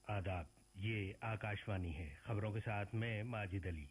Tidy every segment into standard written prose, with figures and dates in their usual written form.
आदाब, ये आकाशवाणी है। खबरों के साथ मैं माजिद अली।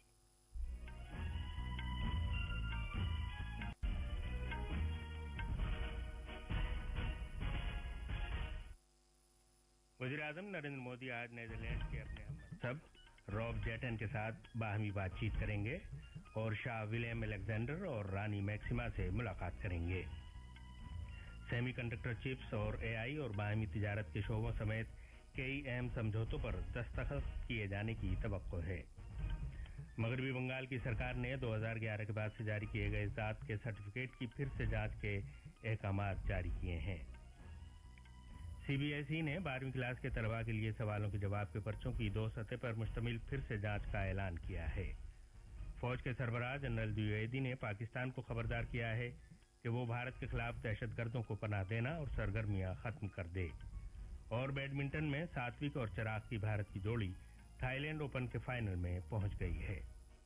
वज़ीर-ए-आज़म नरेंद्र मोदी आज नीदरलैंड के अपने हमसब रॉब जेटन के साथ बाहमी बातचीत करेंगे और शाह विलियम अलेक्जेंडर और रानी मैक्सिमा से मुलाकात करेंगे। सेमीकंडक्टर चिप्स और एआई और बाहमी तिजारत के शोबों समेत कई अहम समझौतों पर दस्तखत किए जाने की तवक्को है। मगरबी बंगाल की सरकार ने 2011 के बाद से जारी किए गए जात के सर्टिफिकेट की फिर से जांच के अहकामात जारी किए हैं। सीबीएसई ने 12वीं क्लास के तलबा के लिए सवालों के जवाब के पर्चों की 2 सतह पर मुश्तमिल फिर से जांच का ऐलान किया है। फौज के सरबराह जनरल द्विवेदी ने पाकिस्तान को खबरदार किया है कि वो भारत के खिलाफ दहशतगर्दों को पनाह देना और सरगर्मियां खत्म कर दे। और बैडमिंटन में सात्विक और चिराग की भारत की जोड़ी थाईलैंड ओपन के फाइनल में पहुंच गई है।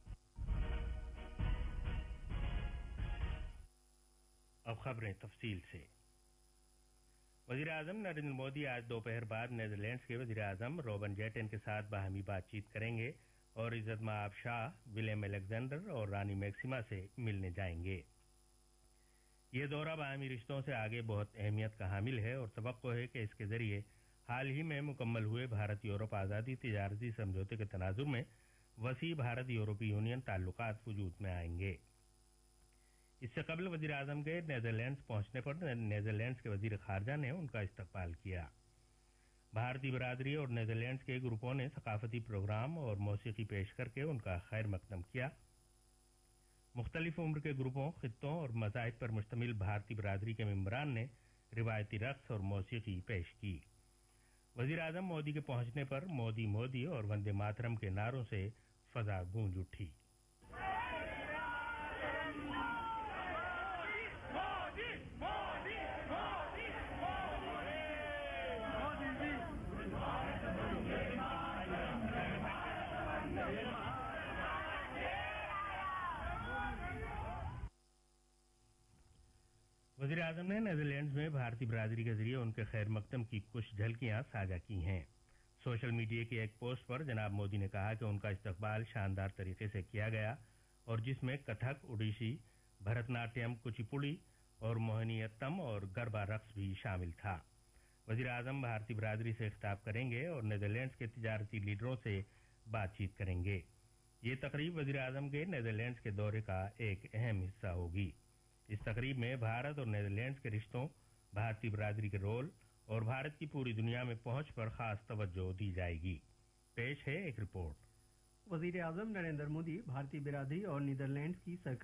अब खबरें तफसील से। वज़ीर-ए-आज़म नरेंद्र मोदी आज दोपहर बाद नीदरलैंड्स के वज़ीर-ए-आज़म रॉबन जेटन के साथ बाहमी बातचीत करेंगे और इज़्ज़त मआब शाह विलियम अलेक्जेंडर और रानी मैक्सिमा से मिलने जाएंगे। ये दौरा बाहमी रिश्तों से आगे बहुत अहमियत का हामिल है और तवक्को है कि इसके जरिए हाल ही में मुकम्मल हुए भारत यूरोप आज़ादी तिजारती समझौते के तनाजुर में वसी भारत यूरोपीय यूनियन ताल्लुकात वजूद में आएंगे। इससे कबल वज़ीर-ए-आज़म के नीदरलैंड्स पहुंचने पर नीदरलैंड्स के वज़ीर खारजा ने उनका इस्तकबाल किया। भारतीय बिरादरी और नीदरलैंड्स के ग्रुपों ने सकाफती प्रोग्राम और मौसीकी पेश करके उनका खैर मकदम किया। मुख्तलिफ उम्र के ग्रुपों, खित्तों और मज़ाहिब पर मुश्तमिल भारतीय बिरादरी के मेंबरान ने रिवायती रक्स और मौसीकी पेश की। वज़ीर-ए-आज़म मोदी के पहुंचने पर मोदी मोदी और वंदे मातरम के नारों से फजा गूंज उठी। वज़ीर-ए-आज़म ने नीदरलैंड्स में भारतीय बिरादरी के जरिए उनके खैर मकदम की कुछ झलकियां साझा की हैं। सोशल मीडिया की एक पोस्ट पर जनाब मोदी ने कहा कि उनका इस्तकबाल शानदार तरीके से किया गया और जिसमें कथक, ओडिसी, भरतनाट्यम, कुचिपुड़ी और मोहिनीअट्टम और गरबा रक्स भी शामिल था। वज़ीर-ए-आज़म भारतीय बिरादरी से खिताब करेंगे और नीदरलैंड्स के तिजारती लीडरों से बातचीत करेंगे। ये तकरीब वज़ीर-ए-आज़म के नीदरलैंड्स के दौरे का एक अहम हिस्सा होगी। इस तकरीब में भारत और नीदरलैंड्स के रिश्तों, भारतीय बिरादरी के रोल और भारत की पूरी दुनिया में पहुंच पर खास तवज्जो दी जाएगी। पेश है एक रिपोर्ट। वज़ीर-ए-आज़म नरेंद्र मोदी भारतीय बिरादरी और नीदरलैंड्स की सरकार